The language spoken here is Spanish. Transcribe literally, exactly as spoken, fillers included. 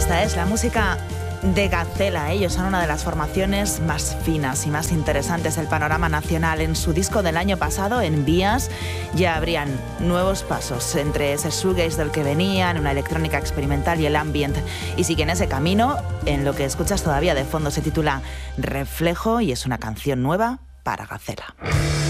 Esta es la música de Gazela. Ellos son una de las formaciones más finas y más interesantes del panorama nacional. En su disco del año pasado, En Vías, ya habrían nuevos pasos entre ese shoegaze del que venían, una electrónica experimental y el ambient. Y siguen ese camino. En lo que escuchas todavía de fondo se titula Reflejo y es una canción nueva para Gazela.